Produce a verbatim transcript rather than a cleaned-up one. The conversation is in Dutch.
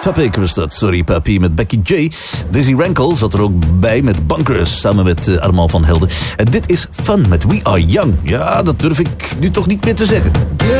Topic was dat, sorry papi, met Becky J. Dizzy Rankle zat er ook bij met Bunkers, samen met uh, Armand van Helden. En dit is Fun met We Are Young. Ja, dat durf ik nu toch niet meer te zeggen.